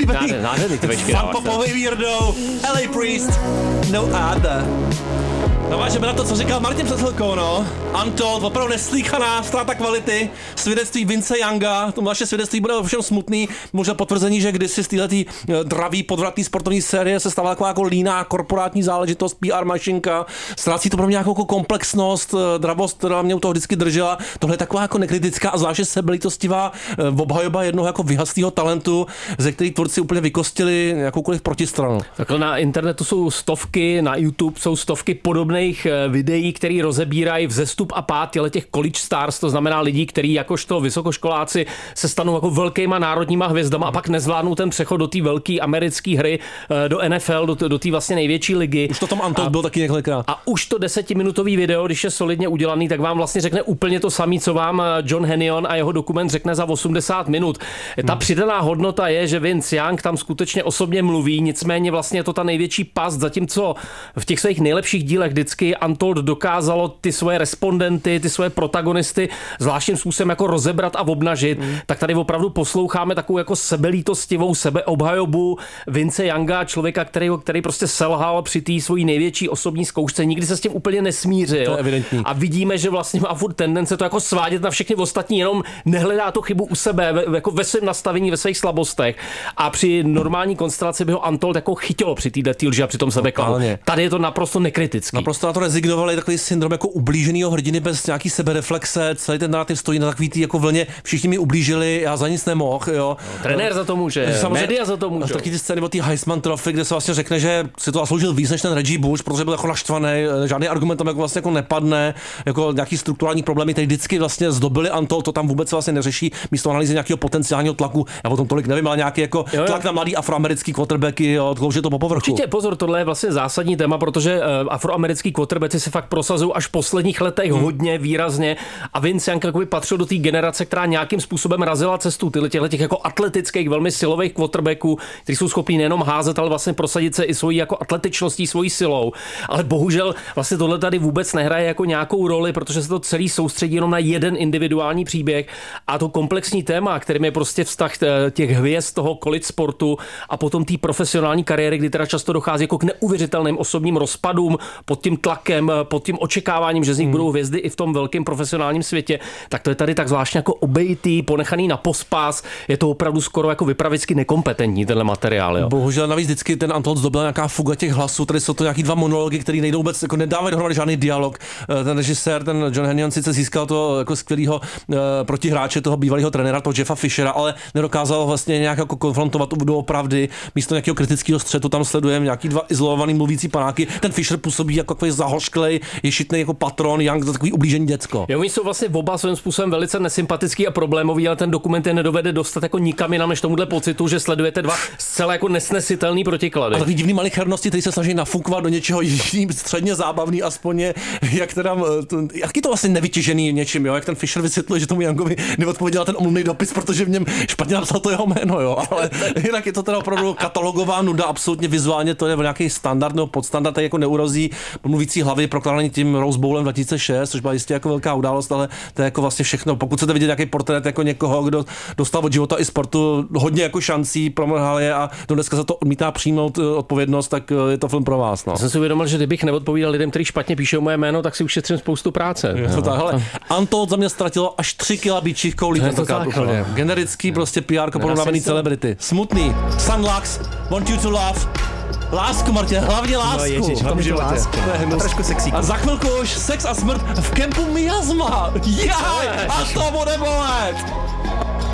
oblíbený. Nádherný ty večky. Popový weirdo, LA Priest, no other. Navážeme na to, co říkal Martin před chvilkou, no. Untold, opravdu neslýchaná ztráta kvality, svědectví Vince Younga, to naše svědectví bude ovšem smutný, možná potvrzení, že kdysi z téhletý dravý, podvratný sportovní série se stala taková jako líná korporátní záležitost, PR mašinka, ztrácí to pro mě nějakou jako komplexnost, dravost, která mě u toho vždycky držela, tohle je taková jako nekritická a zvláště sebelítostivá obhajoba jednoho jako vyhaslého talentu, ze kterých tvůrci úplně vykostili jakoukoliv protistranu. Takhle na internetu jsou stovky, na YouTube jsou stovky podobných videí, které rozebírají vzestup a pád těch college stars, to znamená lidí, kteří jakožto vysokoškoláci se stanou jako velkýma národníma hvězdama a pak nezvládnou ten přechod do té velké americké hry, do NFL, do té vlastně největší ligy. Už to tam Untold byl taky několikrát. A už to 10minutový video, když je solidně udělaný, tak vám vlastně řekne úplně to samé, co vám John Hennion a jeho dokument řekne za 80 minut. Ta přidaná hodnota je, že Vince Young tam skutečně osobně mluví, nicméně vlastně je to ta největší past, zatímco v těch svých nejlepších dílech vždycky Untold dokázalo ty svoje respondenty, ty svoje protagonisty zvláštním způsobem jako rozebrat a obnažit, tak tady opravdu posloucháme takovou jako sebelítostivou sebeobhajobu Vince Younga, člověka, který prostě selhal při té svojí největší osobní zkoušce, nikdy se s tím úplně nesmířil. To je evidentní. A vidíme, že vlastně má furt tendence to jako svádět na všechny ostatní, jenom nehledá tu chybu u sebe, jako ve svém nastavení, ve svých slabostech. A při normální konstelaci by ho Untold jako chytilo při této lži a při tom sebeklamu. Tady je to naprosto nekritický. Naprosto na to rezignovali, takový syndrom jako ublíženého hrdiny bez nějaký sebereflexe, celý ten narrativ stojí na takový tý jako vlně, všichni mi ublížili, já za nic nemohl, jo. Trenér za to může, média za to může. Taky ty scény o té Heisman Trophy, kde se vlastně řekne, že si to zasloužil víc než ten Reggie Bush, protože byl jako naštvaný, žádný argument tam jako vlastně jako nepadne, jako nějaký strukturální problémy, které vždycky vlastně zdobily Untold, to tam vůbec se vlastně neřeší, místo analýzy nějakého potenciálního tlaku, já o tom tolik nevím, ale nějaký jako tlak na mladý afroamerický quarterbacky, jo, klouže to po povrchu. Určitě pozor, tohle je vlastně zásadní téma, protože afroamerický quarterbacki se fakt prosazují až v posledních letech hodně výrazně a Vince Young jakoby patřil do té generace, která nějakým způsobem razila cestu těch jako atletických, velmi silových quarterbacků, kteří jsou schopní nejenom házet, ale vlastně prosadit se i svojí jako atletičností, svojí silou. Ale bohužel vlastně tohle tady vůbec nehraje jako nějakou roli, protože se to celý soustředí jenom na jeden individuální příběh a to komplexní téma, kterým je prostě vztah těch hvězd toho college sportu a potom té profesionální kariéry, kdy teda často dochází jako k neuvěřitelným osobním rozpadům pod tím tlakem, pod tím očekáváním, že z nich budou hvězdy i v tom velkém profesionálním světě, tak to je tady tak zvláštně jako obejitý, ponechaný na pospas, je to opravdu skoro jako vypravicky nekompetentní tenhle materiál. Jo. Bohužel navíc vždycky ten Untold zdobila nějaká fuga těch hlasů, tady jsou to nějaký dva monology, které nejdou vůbec, jako nedávají dohromady žádný dialog. Ten režisér, ten John Hennion sice získal to jako skvělýho protihráče toho bývalého trenéra, toho Jeffa Fishera, ale nedokázal vlastně nějak jako konfrontovat tu doopravdy. Místo nějakého kritického střetu tam sledujeme nějaký dva izolovaný mluvící panáky. Ten Fisher působí jako takový zahořklej, ješitný jako patron, Young takový ublížený děcko. Jo, oni jsou vlastně oba svým způsobem velice nesympatický a problémový, ale ten dokument je nedovede dostat jako nikam jinam než tomuhle pocitu, že sledujete dva zcela jako nesnesitelný protiklady. A takový divný malichernosti, který se snaží nafukovat do něčeho středně zábavný, aspoň je, jak je to vlastně nevytěžený něčím, jo, jak ten Fisher vysvětluje, že tomu Youngovi neodpověděl ten omluvný dopis, protože v něm špatně napsal to jeho jméno, jo, ale jinak je to teda opravdu katalogová nuda, absolutně vizuálně to je nějaký standard nebo podstandard, jako neurozí mluvící hlavy prokládaný tím Rose Bowlem 2006, což byla jistě jako velká událost, ale to je jako vlastně všechno. Pokud chcete vidět nějaký portrét jako někoho, kdo dostal od života i sportu hodně jako šancí, promrhal je a dneska za to odmítá přijmout odpovědnost, tak je to film pro vás. No. Já jsem si uvědomil, že kdybych neodpovídal lidem, kteří špatně píšou moje jméno, tak si ušetřím spoustu práce. Je to tak, hele, Untold za mě ztratilo až 3 kg bíčích koulí. Generický prostě PR porovnávaný celebrity. Smutný. Sunlux, Want You to Love. Lásku, Martě, hlavně lásku. No ježiš, v tom životě. Lásku. A trošku sexíku. A za chvilku už sex a smrt v kempu Miasma. Jaj, a to bude bolet.